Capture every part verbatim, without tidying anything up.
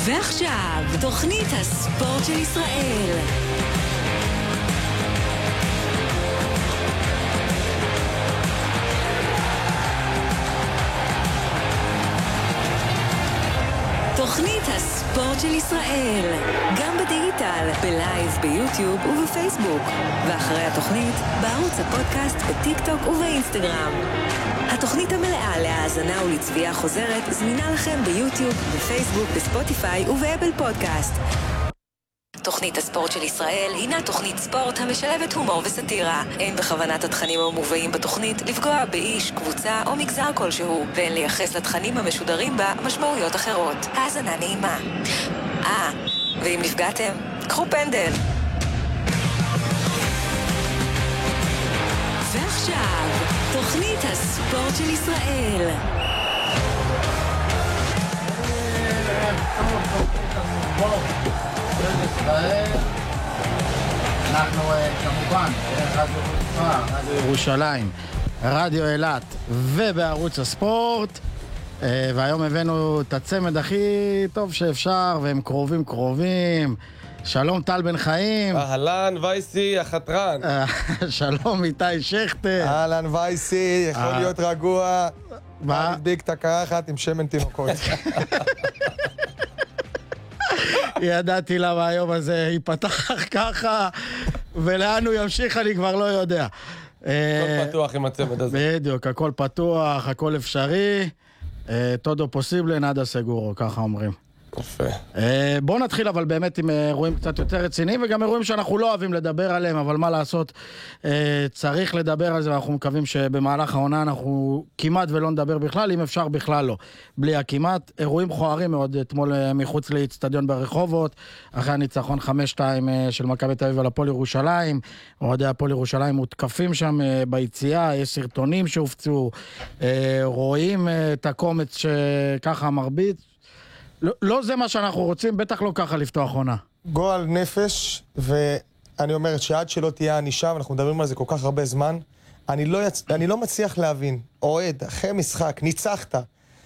ועכשיו, תוכנית הספורט של ישראל. תוכנית הספורט של ישראל, גם בדיגיטל, בלייב, ביוטיוב ובפייסבוק, ואחרי התוכנית, בערוץ הפודקאסט, בטיק טוק ובאינסטגרם. התוכנית המלאה להאזנה ולצביעה חוזרת זמינה לכם ביוטיוב, בפייסבוק, בספוטיפיי ובאפל פודקאסט. תוכנית הספורט של ישראל הינה תוכנית ספורט המשלבת הומור וסטירה. אין בכוונת התכנים המובאים בתוכנית לפגוע באיש, קבוצה או מגזר כלשהו, ואין לייחס לתכנים המשודרים בה משמעויות אחרות. האזנה נעימה. אה, ואם נפגעתם, קחו פנדל. ועכשיו, תוכנית הספורט של ישראל. אנחנו כמובן רדיו ירושלים, רדיו אילת ובערוץ הספורט, והיום הבאנו את הצמד הכי טוב שאפשר והם קרובים קרובים. שלום טל בן חיים. אהלן וייסי החתרן. שלום איתי שכטר. אהלן וייסי, יכול להיות רגוע. מה? נדביק את הקרחת עם שמן תינוקות. ידעתי למה היום הזה ייפתח ככה, ולאן הוא ימשיך אני כבר לא יודע. הכל פתוח עם הצמד הזה. בדיוק, הכל פתוח, הכל אפשרי. תודו פוסיבלה, נאדה סגורו, ככה אומרים. יפה. בואו נתחיל אבל באמת עם אירועים קצת יותר רציניים, וגם אירועים שאנחנו לא אוהבים לדבר עליהם, אבל מה לעשות, צריך לדבר על זה, ואנחנו מקווים שבמהלך העונה אנחנו כמעט ולא נדבר בכלל, אם אפשר בכלל לא. בלי הכמעט, אירועים חוערים מאוד אתמול מחוץ לאצטדיון ברחובות, אחרי הניצחון חמש שתיים של מכבי תל אביב על הפועל ירושלים, אוהדי הפועל ירושלים מותקפים שם ביציאה, יש סרטונים שהופצו, רואים את הקומץ שככה מרביץ, לא, לא זה מה שאנחנו רוצים, בטח לא ככה לפתוח עונה. גועל נפש, ואני אומרת שעד שלא תהיה ענישה, ואנחנו מדברים על זה כל כך הרבה זמן, אני לא, יצ... אני לא מצליח להבין, אוהד, אחרי משחק, ניצחת,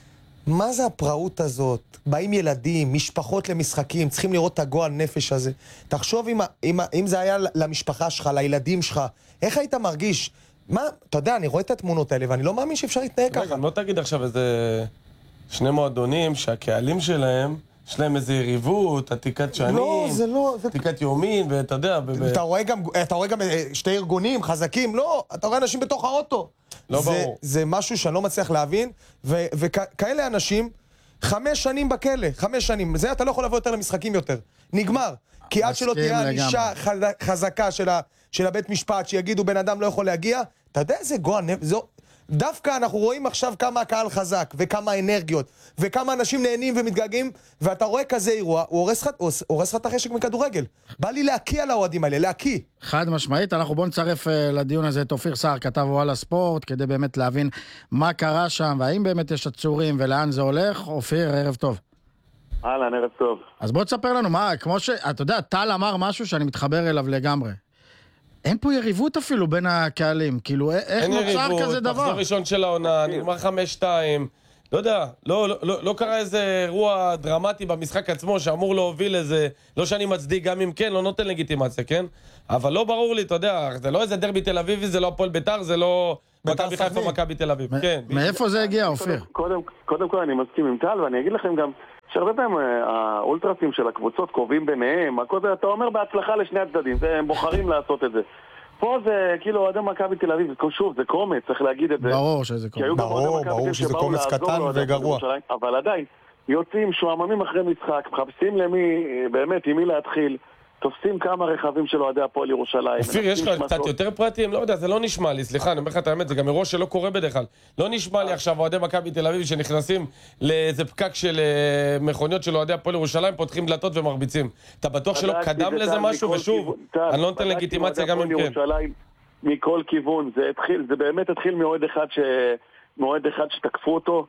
מה זה הפראות הזאת? באים ילדים, משפחות למשחקים, צריכים לראות את הגועל נפש הזה. תחשוב אם, אם, אם זה היה למשפחה שלך, לילדים שלך, איך היית מרגיש? מה, אתה יודע, אני רואה את התמונות האלה, ואני לא מאמין שאפשר להתנהג ככה. לא תגיד עכשיו איזה שני מועדונים שהקהלים שלהם, יש להם איזה יריבות, עתיקת שנים, לא, זה לא, זה... עתיקת יומין, ואתה יודע... ב... אתה רואה גם, אתה רואה גם שתי ארגונים חזקים, לא, אתה רואה אנשים בתוך האוטו. לא זה, ברור. זה משהו שאני לא מצליח להבין, ו, וכאלה אנשים, חמש שנים בכלא, חמש שנים, זה אתה לא יכול לבוא יותר למשחקים יותר. נגמר. כי עד שלא תהיה ענישה חזקה של, ה, של הבית משפט, שיגידו בן אדם לא יכול להגיע, אתה יודע איזה גועל נפש, זו... דווקא אנחנו רואים עכשיו כמה הקהל חזק, וכמה אנרגיות, וכמה אנשים נהנים ומתגעגעים, ואתה רואה כזה אירוע, הוא הורס לך את החשק מכדורגל. בא לי להקיא על האוהדים האלה, להקיא. חד משמעית, אנחנו בוא נצרף לדיון הזה את אופיר סער, כתב וואלה ספורט, כדי באמת להבין מה קרה שם, והאם באמת יש עצורים ולאן זה הולך. אופיר, ערב טוב. אהלן, ערב טוב. אז בוא תספר לנו מה, כמו שאתה יודע, טל אמר משהו שאני מתחבר אליו לגמרי. אין פה יריבות אפילו בין הקהלים, כאילו, איך נוצר כזה דבר? מחזור ראשון של העונה, נגמר חמש שתיים, לא יודע, לא, לא, לא קרה איזה אירוע דרמטי במשחק עצמו שאמור להוביל איזה, לא שאני מצדיק, גם אם כן, לא נותן לגיטימציה, כן? אבל לא ברור לי, אתה יודע, זה לא איזה דרבי תל אביבי, זה לא הפועל ביתר, זה לא מכבי חיפה, מכבי תל אביב, כן. מאיפה זה הגיע, אופיר? קודם, קודם כל אני מסכים עם טל, ואני אגיד לכם גם, שהרבה פעמים האולטרסים של הקבוצות קרובים ביניהם, אתה אומר בהצלחה לשני הצדדים, הם בוחרים לעשות את זה. פה זה כאילו אוהדי מכבי תל אביב, שוב, זה קומץ, צריך להגיד את זה. ברור שזה קומץ. ברור, ברור שזה קומץ קטן וגרוע. אבל עדיין, יוצאים, שועממים אחרי משחק, מחפשים למי, באמת, עם מי להתחיל, תופסים כמה רכבים של אוהדי הפועל ירושלים. אופיר, יש לך קצת יותר פרטים? לא יודע, זה לא נשמע לי, סליחה, אני אומר לך את האמת, זה גם אירוע שלא קורה בדרך כלל. לא נשמע לי עכשיו אוהדי מכבי תל אביב שנכנסים לאיזה פקק של מכוניות של אוהדי הפועל ירושלים, פותחים דלתות ומרביצים. אתה בטוח שלא קדם לזה משהו? ושוב, אני לא נותן לגיטימציה גם אם כן. מכל כיוון, זה באמת התחיל מאוהד אחד ש... מאוהד אחד שתקפו אותו,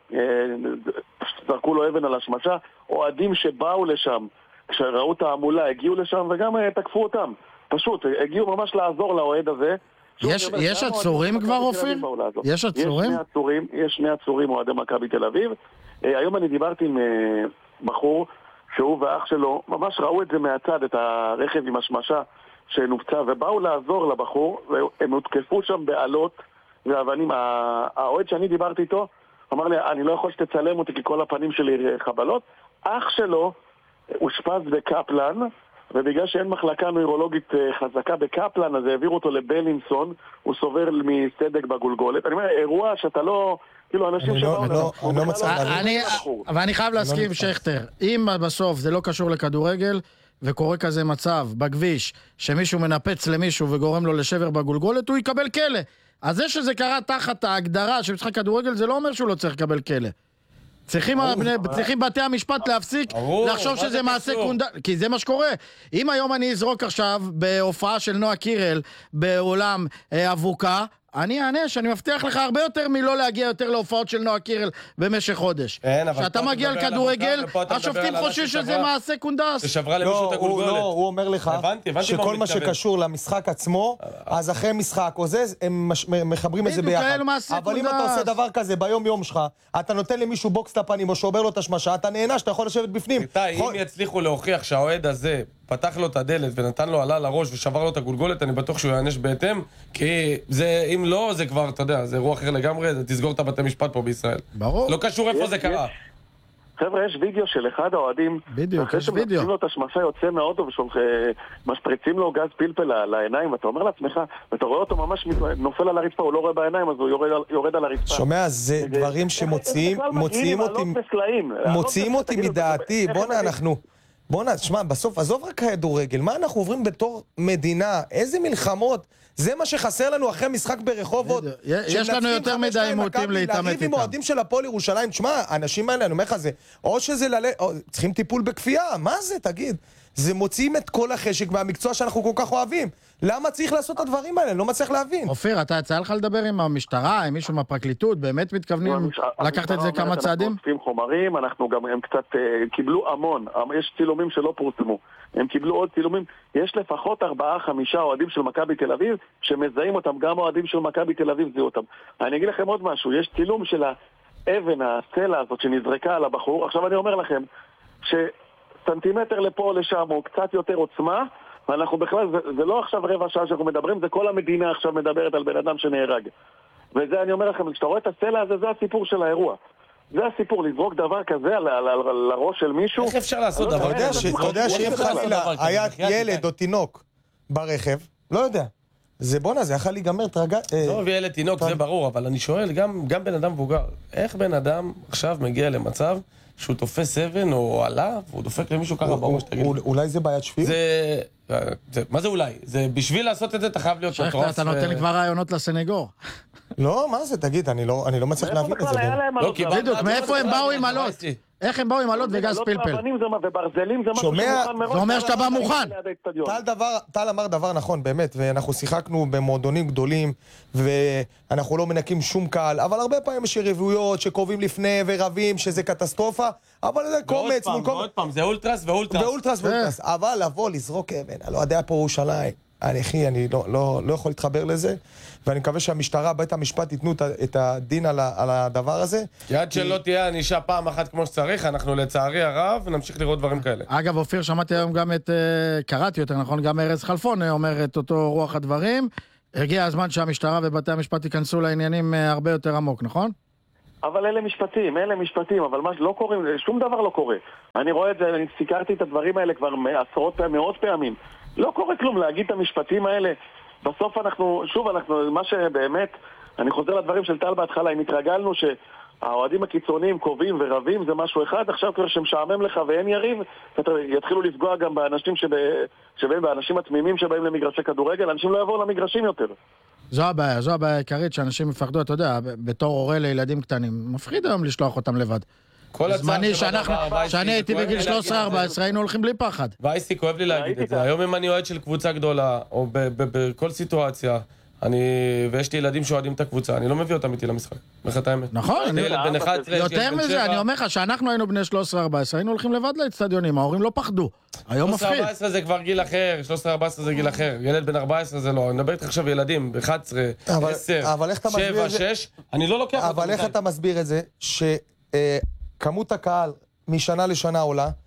זרקו לו אבן על השמשה, אוהדים שבאו לשם, כשראו את העמולה, הגיעו לשם וגם תקפו אותם. פשוט, הגיעו ממש לעזור לאוהד הזה. יש עצורים כבר, אופיר? יש עצורים? יש שני עצורים אוהדי מכבי תל אביב. היום אני דיברתי עם בחור שהוא ואח שלו ממש ראו את זה מהצד, את הרכב עם השמשה שנופצה, ובאו לעזור לבחור, והם הותקפו שם בעלות ואבנים. האוהד שאני דיברתי איתו אמר לי, אני לא יכול שתצלם אותי כי כל הפנים שלי חבלות. אח שלו הושפז בקפלן, ובגלל שאין מחלקה נוירולוגית חזקה בקפלן, אז העבירו אותו לבלינסון, הוא סובל מסדק בגולגולת. אני אומר, אירוע שאתה לא... כאילו, אנשים שבאו... אני לא מצא... אבל אני חייב להסכים, שכטר, אם בסוף זה לא קשור לכדורגל, וקורה כזה מצב בכביש, שמישהו מנפץ למישהו וגורם לו לשבר בגולגולת, הוא יקבל כלא. אז זה שזה קרה תחת ההגדרה של משחק כדורגל, זה לא אומר שהוא לא צריך לקבל כלא. צריכים, צריכים בתי המשפט להפסיק לחשוב שזה מעשה קונדס, כי זה מה שקורה. אם היום אני אזרוק עכשיו בהופעה של נועה קירל בעולם אבוקה, אני אענש, אני מבטיח לך הרבה יותר מלא להגיע יותר להופעות של נועה קירל במשך חודש. כשאתה מגיע לכדורגל, השופטים חושבים שזה מעשה קונדס. ששברה למישהו את הגולגולת. לא, הוא אומר לך שכל מה שקשור למשחק עצמו, אז אחרי משחק או זה, הם מחברים את זה ביחד. אבל אם אתה עושה דבר כזה ביום יום שלך, אתה נותן למישהו בוקס לפנים או שובר לו את השמשה, אתה נענש, אתה יכול לשבת בפנים. אם יצליחו להוכיח שהאוהד הזה פתח לו את הדלת ונתן לו עלה לראש ושבר לו את הגולגולת, אני בטוח שהוא יענש בהתאם, כי זה, אם לא, זה כבר, אתה יודע, זה אירוע אחר לגמרי, זה תסגור את הבתי משפט פה בישראל. ברור. לא קשור איפה זה קרה. חבר'ה, יש וידאו של אחד האוהדים, בדיוק, יש וידאו. אחרי שמנפצים לו את השמשה יוצא מהאוטו ומשפריצים לו גז פלפל לעיניים, ואתה אומר לעצמך, ואתה רואה אותו ממש נופל על הרצפה, הוא לא רואה בעיניים, אז הוא יורד על הרצפה. שומע, זה דברים שמוציאים מוציאים אותי מדעתי. בוא'נה, אנחנו... בוא'נה, תשמע, בסוף, עזוב רק כדורגל, מה אנחנו עוברים בתור מדינה? איזה מלחמות? זה מה שחסר לנו אחרי משחק ברחובות. יש לנו יותר מדי עימותים להתאמת להריב עם אוהדים של הפועל ירושלים, תשמע, האנשים האלה, אני אומר לך זה, או שזה ללא, צריכים טיפול בכפייה, מה זה, תגיד? זה מוציאים את כל החשק מהמקצוע שאנחנו כל כך אוהבים. למה צריך לעשות את הדברים האלה? אני לא מצליח להבין. אופיר, אתה יצא לך לדבר עם המשטרה, עם מישהו מהפרקליטות, באמת מתכוונים לקחת את זה כמה צעדים? אנחנו אוספים חומרים, אנחנו גם, הם קצת קיבלו המון, יש צילומים שלא פורסמו, הם קיבלו עוד צילומים, יש לפחות ארבעה, חמישה אוהדים של מכבי תל אביב, שמזהים אותם, גם אוהדים של מכבי תל אביב זיהו אותם. אני אגיד לכם עוד משהו, יש צילום של האבן, הסלע הזאת שנזרקה על הבחור, עכשיו אני אומר לכם, שסנטימטר לפה או לשם הוא קצת יותר עוצמה, ואנחנו בכלל, זה, זה לא עכשיו רבע שעה שאנחנו מדברים, זה כל המדינה עכשיו מדברת על בן אדם שנהרג. וזה אני אומר לכם, כשאתה רואה את הסלע הזה, זה הסיפור של האירוע. זה הסיפור, לזרוק דבר כזה על, על, על, על הראש של מישהו. איך אפשר לעשות דבר כזה? אתה יודע שאם חלילה היה ילד או תינוק ברכב, לא יודע. זה בונה, זה יכול להיגמר תרגע... לא, וילד תינוק, זה ברור, אבל אני שואל, גם, גם בן אדם מבוגר, איך בן אדם עכשיו מגיע למצב שהוא תופס אבן או עלה, והוא דופק למישהו ככה בראש, תגיד. אולי זה בעיית שפיות? זה... מה זה אולי? זה בשביל לעשות את זה, אתה חייב להיות מטרוס. אתה נותן לי כבר רעיונות לסנגור. לא, מה זה? תגיד, אני לא מצליח להבין את זה. לא, כי בדיוק, מאיפה הם באו עם עלות? איך הם באו עם עלות וגז פלפל? וברזלים זה משהו שמוכן מראש. זה אומר שאתה בא מוכן. טל אמר דבר נכון, באמת, ואנחנו שיחקנו במועדונים גדולים, ואנחנו לא מנקים שום קהל, אבל הרבה פעמים יש יריבויות שקובעים לפני ורבים, שזה קטסטרופה, אבל זה קומץ. ועוד פעם, ועוד פעם, זה אולטרס ואולטרס. ואולטרס ואולטרס. אבל לבוא, לזרוק אבן, אני לא יודע פה ירושלים. אני אחי, אני לא, לא, לא יכול להתחבר לזה, ואני מקווה שהמשטרה, בית המשפט, ייתנו את הדין על, על הדבר הזה. יד שלא תהיה ענישה פעם אחת כמו שצריך, אנחנו לצערי הרב נמשיך לראות דברים כאלה. אגב, אופיר, שמעתי היום גם את, קראתי יותר נכון, גם ארז חלפון אומר את אותו רוח הדברים. הגיע הזמן שהמשטרה ובתי המשפט ייכנסו לעניינים הרבה יותר עמוק, נכון? אבל אלה משפטים, אלה משפטים, אבל מה שלא קורה, שום דבר לא קורה. אני רואה את זה, אני סיקרתי את הדברים האלה כבר עשרות, מאות פעמים. לא קורה כלום להגיד את המשפטים האלה. בסוף אנחנו, שוב אנחנו, מה שבאמת, אני חוזר לדברים של טל בהתחלה, אם התרגלנו שהאוהדים הקיצוניים קובעים ורבים זה משהו אחד, עכשיו כבר שמשעמם לך ואין יריב, יתחילו לפגוע גם באנשים שבא, שבאים, באנשים התמימים שבאים למגרשי כדורגל, אנשים לא יבואו למגרשים יותר. זו הבעיה, זו הבעיה העיקרית שאנשים יפחדו, אתה יודע, בתור הורה לילדים קטנים, מפחיד היום לשלוח אותם לבד. זמני שאני הייתי בגיל שלוש עשרה ארבע עשרה היינו הולכים בלי פחד. וייסי, כואב לי להגיד את זה. היום אם אני אוהד של קבוצה גדולה, או בכל סיטואציה, ויש לי ילדים שאוהדים את הקבוצה, אני לא מביא אותם איתי למשחק. מחת האמת. נכון. יותר מזה, אני אומר לך שאנחנו היינו בני שלוש עשרה ארבע עשרה, היינו הולכים לבד לאצטדיונים, ההורים לא פחדו. היום מפחיד. שלוש עשרה ארבע עשרה זה כבר גיל אחר, שלוש עשרה ארבע עשרה זה גיל אחר. ילד בן ארבע עשרה זה לא. אני מדבר איתך עכשיו ילדים, ב-אחת עשרה, עשר, שבע, שש, אני לא לוקח אותם. אבל איך אתה מסביר את זה שכמות הקהל משנה לשנה עולה,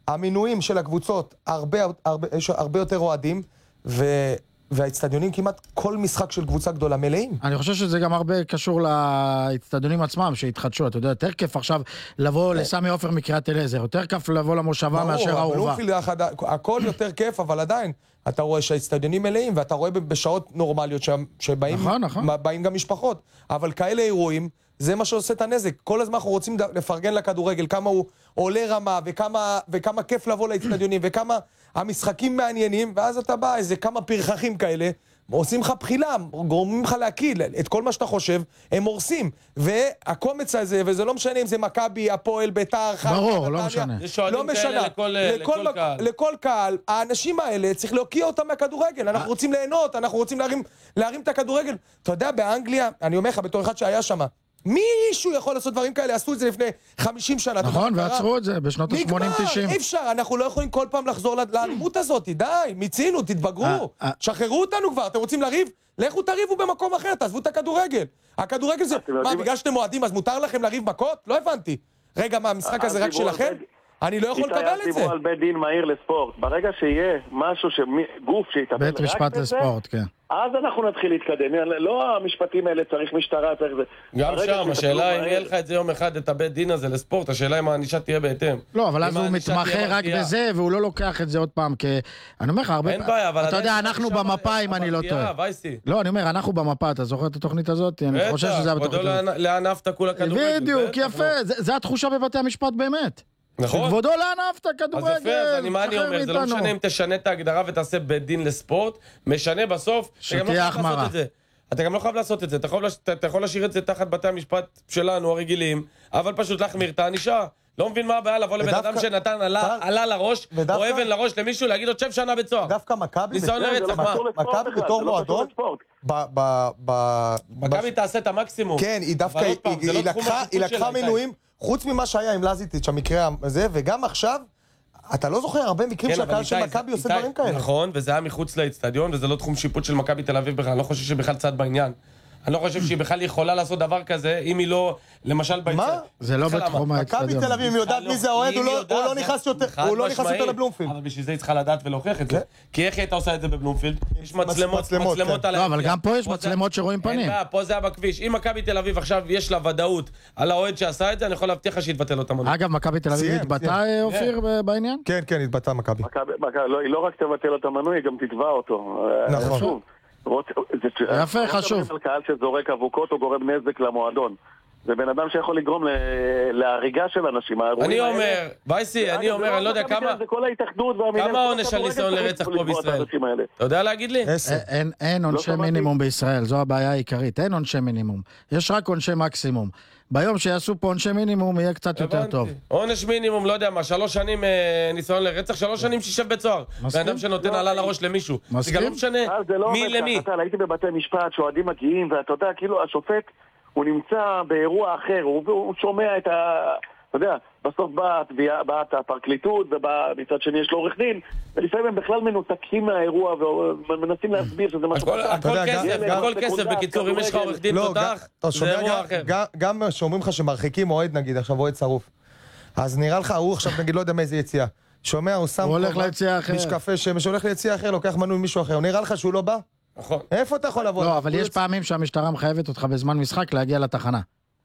המינויים של הקבוצות, הרבה, הרבה, יש הרבה יותר אוהדים, ו... והאצטדיונים כמעט כל משחק של קבוצה גדולה מלאים. אני חושב שזה גם הרבה קשור לאצטדיונים עצמם שהתחדשו. אתה יודע, יותר כיף עכשיו לבוא לסמי עופר מקריית אליעזר, יותר כיף לבוא למושבה מאשר האהובה. הכל יותר כיף, אבל עדיין, אתה רואה שהאצטדיונים מלאים, ואתה רואה בשעות נורמליות שבאים גם משפחות. אבל כאלה אירועים, זה מה שעושה את הנזק. כל הזמן אנחנו רוצים לפרגן לכדורגל, כמה הוא עולה רמה, וכמה, וכמה כיף לבוא לאצטדיונים, וכמה המשחקים מעניינים, ואז אתה בא, איזה כמה פרחחים כאלה, עושים לך בחילה, גורמים לך להקיל, את כל מה שאתה חושב, הם הורסים. והקומץ הזה, וזה לא משנה אם זה מכבי, הפועל, ביתר, ברור, לא משנה. לא משנה. לכל, לכל קהל. לכל קהל, האנשים האלה צריך להוקיע אותם מהכדורגל. אנחנו רוצים ליהנות, אנחנו רוצים להרים, להרים את הכדורגל. אתה יודע, באנגליה, אני אומר לך, בתור אחד שהיה שם, מישהו יכול לעשות דברים כאלה, עשו את זה לפני חמישים שנה. נכון, ועצרו את זה בשנות ה-שמונים תשעים. נגמר, אי אפשר, אנחנו לא יכולים כל פעם לחזור לאלימות הזאת, די, מיצינו, תתבגרו, שחררו אותנו כבר, אתם רוצים לריב? לכו תריבו במקום אחר, תעזבו את הכדורגל. הכדורגל זה, מה, בגלל שאתם מועדים, אז מותר לכם לריב מכות? לא הבנתי. רגע, מה, המשחק הזה רק שלכם? אני לא יכול לקבל את זה. דיברו על בית דין מהיר לספורט. ברגע שיהיה משהו, גוף שיטפל בית משפט לספורט, כן. אז אנחנו נתחיל להתקדם. לא המשפטים האלה, צריך משטרה, צריך זה. גם שם, השאלה אם יהיה לך את זה יום אחד, את הבית דין הזה לספורט, השאלה אם הענישה תהיה בהתאם. לא, אבל אז הוא מתמחה רק בזה, והוא לא לוקח את זה עוד פעם, כי אני אומר לך, הרבה... אין בעיה, אבל... אתה יודע, אנחנו במפה, אם אני לא טועה. לא, אני אומר, אנחנו במפה, אתה זוכר את התוכנית הזאת? אני חושב שזה היה בתוכנית הזאת. לענף תקול הכדורגל. בדיוק, יפה. זה התחושה בבתי המשפט באמת. נכון. כבודו לענף את הכדורגל. אז יפה, אז מה אני אומר? זה לא משנה אם תשנה את ההגדרה ותעשה בית דין לספורט, משנה בסוף, שתהיה החמרה. אתה גם לא חייב לעשות את זה, אתה יכול להשאיר את זה תחת בתי המשפט שלנו, הרגילים, אבל פשוט להחמיר את הענישה. לא מבין מה הבעיה לבוא לבן אדם שנתן עלה לראש, או אבן לראש למישהו, להגיד לו שב שנה בית סוהר. דווקא מכבי, ניסיון לרצח, מה? מכבי בתור מועדון, מכבי תעשה את המקסימום. כן, היא דווקא, היא לקחה מינויים, חוץ ממה שהיה עם לזיטיץ', המקרה הזה, וגם עכשיו, אתה לא זוכר הרבה מקרים שהקהל של מכבי עושה דברים כאלה. נכון, וזה היה מחוץ לאצטדיון, וזה לא תחום שיפוט של מכבי תל אביב בכלל, אני לא חושב שבכלל צד בעניין. אני לא חושב שהיא בכלל יכולה לעשות דבר כזה, אם היא לא, למשל באצטדיון. מה? זה לא בתחום האצטדיון. מכבי תל אביב, היא יודעת מי זה האוהד, הוא לא נכנס יותר לבלומפילד. אבל בשביל זה היא צריכה לדעת ולהוכיח את זה. כי איך היא הייתה עושה את זה בבלומפילד? יש מצלמות, מצלמות על... לא, אבל גם פה יש מצלמות שרואים פנים. פה זה היה בכביש. אם מכבי תל אביב עכשיו יש לה ודאות על האוהד שעשה את זה, אני יכול להבטיח לך שיתבטל אותה מנוי. אגב, מכבי תל אביב התבטא, אופיר, בעניין? כן, כן, התבטא מכבי. היא לא רק תבטל אותה מנוי, היא גם תתבע אותו. נכון. יפה, חשוב. על קהל שזורק אבוקות או גורם נזק למועדון. זה בן אדם שיכול לגרום להריגה של אנשים. אני אומר, וייסי, אני אומר, אני לא יודע כמה... כמה עונש על ניסיון לרצח פה בישראל? אתה יודע להגיד לי? אין עונשי מינימום בישראל, זו הבעיה העיקרית. אין עונשי מינימום. יש רק עונשי מקסימום. ביום שיעשו פה עונשי מינימום יהיה קצת יותר טוב. עונש מינימום, לא יודע מה, שלוש שנים ניסיון לרצח, שלוש שנים שישב בית סוהר. בן אדם שנותן עלה לראש למישהו. זה גם לא משנה מי למי. הייתי בבתי משפט שאוהדים מגיעים, ואתה יודע, כאילו השופט הוא נמצא באירוע אחר, הוא שומע את ה... אתה יודע, בסוף באה הפרקליטות, ובצד שני יש לו עורך דין, ולפעמים הם בכלל מנותקים מהאירוע, ומנסים להסביר שזה משהו... הכל כסף, הכל כסף, בקיצור, אם יש לך עורך דין תותח, זה אירוע אחר. גם שאומרים לך שמרחיקים אוהד, נגיד, עכשיו אוהד שרוף. אז נראה לך, הוא עכשיו, נגיד, לא יודע מאיזה יציאה. שומע, הוא שם... הוא הולך ליציאה אחר. משקפה שמש, הולך ליציאה אחר, לוקח מנוי מישהו אחר. נראה לך שהוא לא בא? נכון. איפה אתה יכול לבוא? לא, אבל יש פעמים שהמשטרה מחייבת אותך בזמן משחק להגיע לתחנה.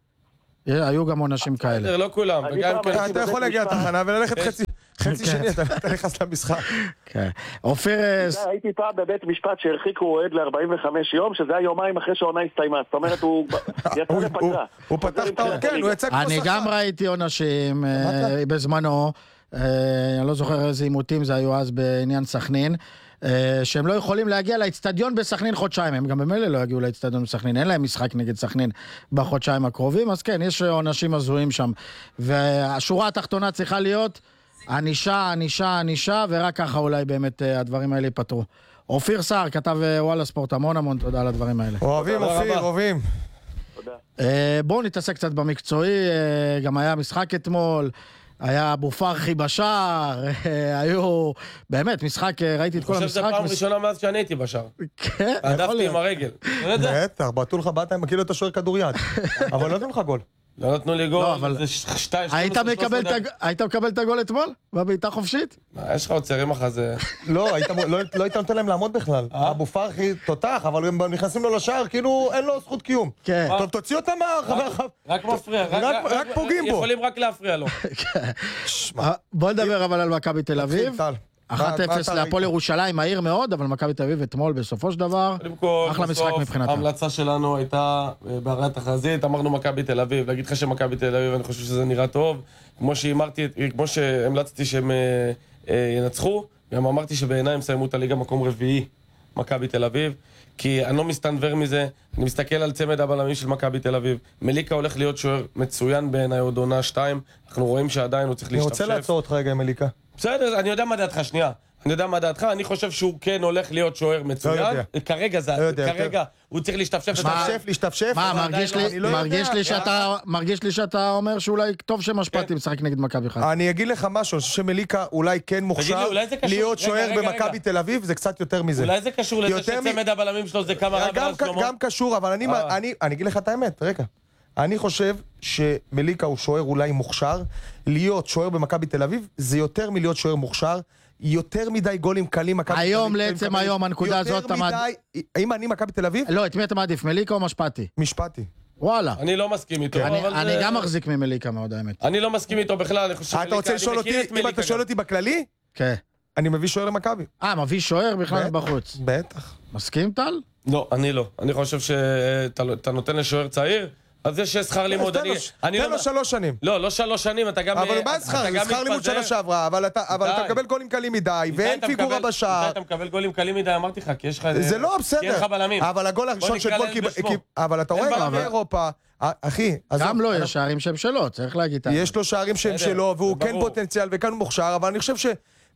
היו גם עונשים כאלה. לא כולם. אתה יכול להגיע לתחנה וללכת חצי שני, אתה נכנס למשחק. אופיר... הייתי פעם בבית משפט שהרחיקו אוהד ל-ארבעים וחמישה יום, שזה היה יומיים אחרי שהעונה הסתיימה. זאת אומרת, הוא יצא לפגרה. הוא פתח את האורכן, הוא יצא כמו שחק. אני גם ראיתי עונשים בזמנו, אני לא זוכר איזה עימותים זה היו אז בעניין סכנין, שהם לא יכולים להגיע לאצטדיון בסכנין חודשיים, הם גם במילא לא יגיעו לאצטדיון בסכנין, אין להם משחק נגד סכנין בחודשיים הקרובים, אז כן, יש עונשים הזויים שם, והשורה התחתונה צריכה להיות ענישה, ענישה, ענישה, ורק ככה אולי באמת הדברים האלה ייפתרו. אופיר סער, כתב וואלה ספורט, המון המון תודה על הדברים האלה. אוהבים, אופיר, אוהבים. בואו נתעסק קצת במקצועי, גם היה משחק אתמול, היה אבו פרחי בשער, היו, באמת, משחק, ראיתי את כל המשחק. אני חושב שזה פעם ראשונה מאז שאני הייתי בשער. כן. העדפתי עם הרגל. בטח, בטו לך באת, כאילו אתה שוער כדוריד. אבל לא נותן לך גול. לא נתנו לי גול, זה שתיים, היית מקבל את הגול אתמול? בבעיטה חופשית? יש לך עוצר עם החזה. לא, לא היית נותן להם לעמוד בכלל. אבו פרחי תותח, אבל הם נכנסים לו לשער, כאילו אין לו זכות קיום. טוב, תוציא אותם מהרחבה. רק מפריע, רק פוגעים בו. יכולים רק להפריע לו. בוא נדבר אבל על מכבי תל אביב. אחת אפס להפועל ירושלים, מהיר מאוד, אבל מכבי תל אביב אתמול בסופו של דבר, אחלה משחק מבחינתה. ההמלצה שלנו הייתה בהראיית החזית, אמרנו מכבי תל אביב, להגיד לך שמכבי תל אביב, אני חושב שזה נראה טוב, כמו שהמרתי, כמו שהמלצתי שהם ינצחו, גם אמרתי שבעיניי הם סיימו את הליגה מקום רביעי, מכבי תל אביב, כי אני לא מסתנבר מזה, אני מסתכל על צמד הבלמים של מכבי תל אביב, מליקה הולך להיות שוער מצוין בעיניי עוד עונה שתיים, אנחנו רואים שעדיין הוא צריך להשתפשף. אני רוצה לעצור אותך רגע עם מליקה. בסדר, אני יודע מה דעתך, שנייה. אני יודע מה דעתך, אני חושב שהוא כן הולך להיות שוער מצוין. כרגע זה, כרגע הוא צריך להשתפשף. להשתפשף, להשתפשף. מה, מרגיש לי שאתה אומר שאולי טוב שמשפטי משחק נגד מכבי חיפה. אני אגיד לך משהו, שמליקה אולי כן מוכשר להיות שוער במכבי תל אביב, זה קצת יותר מזה. אולי זה קשור לזה שצמד הבלמים שלו זה כמה רב על שלמה? גם קשור, אבל אני אגיד לך את האמת, רגע. אני חושב שמליקה הוא שוער אולי מוכשר, להיות שוער במכבי תל אביב זה יותר מלהיות שוער מוכשר, יותר מדי גולים קלים. היום לעצם היום הנקודה הזאת אתה מעדיף. האם אני מכבי תל אביב? לא, את מי אתה מעדיף, מליקה או משפטי? משפטי. וואלה. אני לא מסכים איתו. אני גם מחזיק ממליקה מאוד האמת. אני לא מסכים איתו בכלל, אתה רוצה לשאול אותי, אם אתה שואל אותי בכללי? כן. אני מביא שוער למכבי. אה, מביא שוער בכלל בחוץ. בטח. מסכים טל? לא, אני לא. אני חושב שאתה נותן לשוער צעיר, אז יש שכר לימוד, תן לו שלוש שנים. לא, לא שלוש שנים, אתה גם... אבל מה שכר? זה שכר לימוד שנה שעברה, אבל אתה מקבל גולים קלים מדי, ואין פיגורה בשער. אתה מקבל גולים קלים מדי, אמרתי לך, כי יש לך... זה לא, בסדר. אבל הגול הראשון של גול... אבל אתה רואה גם באירופה, אחי... גם לא, יש שערים שהם שלו, צריך להגיד. יש לו שערים שהם שלו, והוא כן פוטנציאל וכאן הוא מוכשר, אבל אני חושב ש...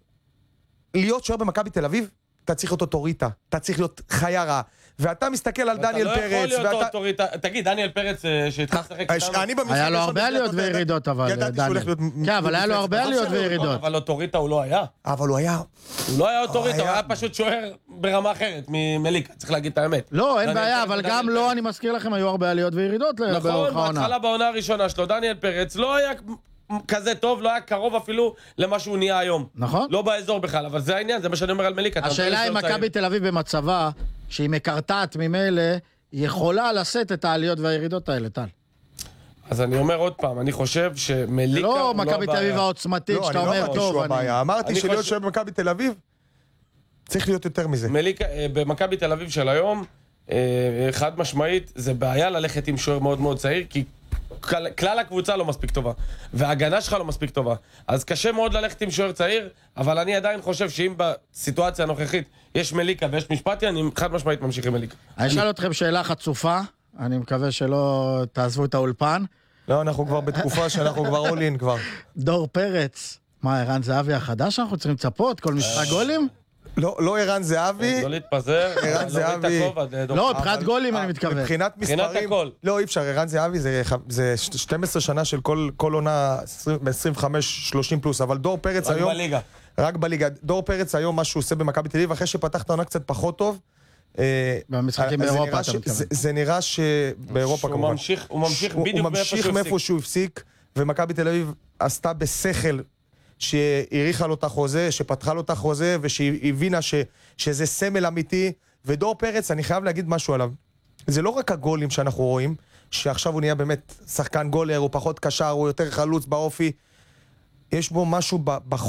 להיות שוער במכבי תל אביב, אתה צריך להיות אוטוריטה, אתה צריך להיות חיה רע. ואתה מסתכל על דניאל פרץ, אתה לא יכול להיות אוטוריטה, תגיד, דניאל פרץ שהתחיל לשחק איתנו, היה לו הרבה עליות וירידות, אבל דניאל. כן, אבל היה לו הרבה עליות וירידות. אבל אוטוריטה הוא לא היה. אבל הוא היה... הוא לא היה אוטוריטה, הוא היה פשוט שוער ברמה אחרת ממליקה, צריך להגיד את האמת. לא, אין בעיה, אבל גם לא, אני מזכיר לכם, היו הרבה עליות וירידות באורך העונה. נכון, בהתחלה בעונה הראשונה שלו, דניאל פרץ לא היה כזה טוב, לא היה קרוב אפילו למה שהוא נהיה היום. נכון. לא באזור בכלל, אבל זה העניין, זה מה שאני אומר על מליקה. השאלה היא מכבי תל אביב במצבה, שהיא מקרטעת ממילא, יכולה לשאת את העליות והירידות האלה, טל. אז אני אומר עוד פעם, אני חושב שמליקה הוא לא הבעיה. לא מכבי תל אביב העוצמתית, שאתה אומר טוב. אמרתי שלהיות שואב במכבי תל אביב, צריך להיות יותר מזה. מליקה, במכבי תל אביב של היום, חד משמעית, זה בעיה ללכת עם שוער מאוד מאוד צעיר, כי כלל הקבוצה לא מספיק טובה, וההגנה שלך לא מספיק טובה. אז קשה מאוד ללכת עם שוער צעיר, אבל אני עדיין חושב שאם בסיטואציה הנוכחית יש מליקה ויש משפטי, אני חד משמעית ממשיך עם מליקה. אני אשאל אתכם שאלה חצופה, אני מקווה שלא תעזבו את האולפן. לא, אנחנו כבר בתקופה שאנחנו כבר אולין כבר. דור פרץ, מה, ערן זהבי החדש? אנחנו צריכים לצפות כל משחק גולים? לא, לא ערן זהבי. לא להתפזר. ערן זהבי. לא, מבחינת גולים אני מתכוון. מבחינת מספרים. לא, אי אפשר. ערן זהבי זה שתים עשרה שנה של כל עונה עשרים וחמש שלושים פלוס, אבל דור פרץ היום... רק בליגה. רק בליגה. דור פרץ היום, מה שהוא עושה במכבי תל אביב, אחרי שפתח את העונה קצת פחות טוב. במשחקים באירופה, אתה מתכוון. זה נראה שבאירופה כמובן. הוא ממשיך בדיוק מאיפה שהוא הפסיק, ומכבי תל אביב עשתה בשכל שהעריכה לו את החוזה, שפתחה לו את החוזה, ושהיא הבינה ש, שזה סמל אמיתי, ודור פרץ, אני חייב להגיד משהו עליו. זה לא רק הגולים שאנחנו רואים, שעכשיו הוא נהיה באמת שחקן גולר, הוא פחות קשר, הוא יותר חלוץ באופי, יש בו משהו בחוץ.